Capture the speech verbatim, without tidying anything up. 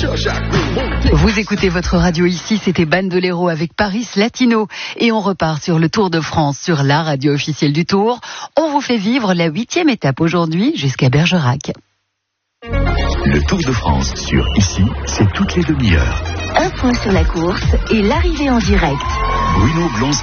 Vous écoutez votre radio ici, c'était Bandolero avec Paris Latino. Et on repart sur le Tour de France, sur la radio officielle du Tour. On vous fait vivre la huitième étape aujourd'hui jusqu'à Bergerac. Le Tour de France sur Ici, c'est toutes les demi-heures. Un point sur la course et l'arrivée en direct. Bruno Blonze.